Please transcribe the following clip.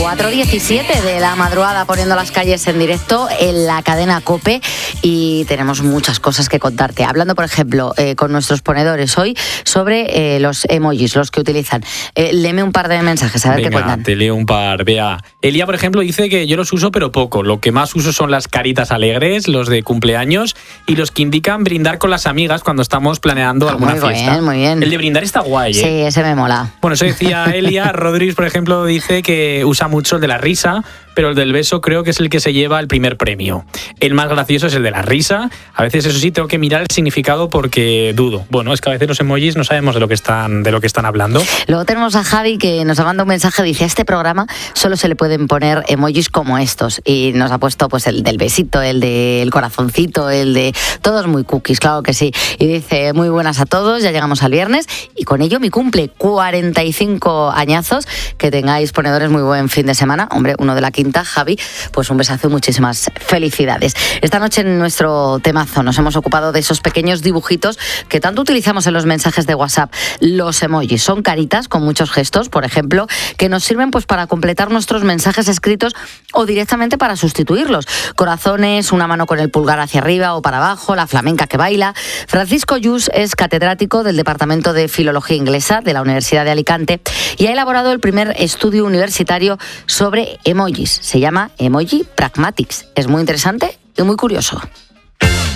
4:17 de la madrugada, poniendo las calles en directo en la cadena COPE, y tenemos muchas cosas que contarte. Hablando, por ejemplo, con nuestros ponedores hoy sobre los emojis, los que utilizan. Léeme un par de mensajes, a ver qué cuentan. Te leo un par, vea. Elia, por ejemplo, dice que yo los uso pero poco. Lo que más uso son las caritas alegres, los de cumpleaños y los que indican brindar con las amigas cuando estamos planeando alguna fiesta. Muy bien. El de brindar está guay, ¿eh? Sí, ese me mola. Bueno, eso decía Elia. Rodríguez, por ejemplo, dice que usa mucho el de la risa, pero el del beso creo que es el que se lleva el primer premio. El más gracioso es el de la risa. A veces, eso sí, tengo que mirar el significado porque dudo. Bueno, es que a veces los emojis no sabemos de lo que están hablando. Luego tenemos a Javi, que nos ha mandado un mensaje, dice: a este programa solo se le pueden poner emojis como estos, y nos ha puesto pues el del besito, el del corazoncito, el de... todos muy cookies, claro que sí. Y dice: muy buenas a todos, ya llegamos al viernes y con ello mi cumple, 45 añazos. Que tengáis, ponedores, muy buen fin de semana. Hombre, uno de la quinta, Javi, pues un besazo y muchísimas felicidades. Esta noche en nuestro temazo nos hemos ocupado de esos pequeños dibujitos que tanto utilizamos en los mensajes de WhatsApp. Los emojis son caritas con muchos gestos, por ejemplo, que nos sirven pues para completar nuestros mensajes escritos o directamente para sustituirlos. Corazones, una mano con el pulgar hacia arriba o para abajo, la flamenca que baila. Francisco Lluís es catedrático del Departamento de Filología Inglesa de la Universidad de Alicante y ha elaborado el primer estudio universitario sobre emojis. Se llama Emoji Pragmatics. Es muy interesante y muy curioso.